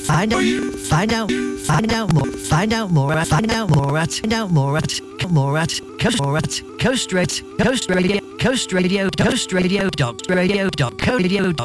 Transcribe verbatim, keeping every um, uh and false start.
Find out, find out, find out more, find out more, at, find out more at, find out more at, more at, coast, more at, coast rate, coast radio, coast radio, coast radio, dot radio, dot co radio, dot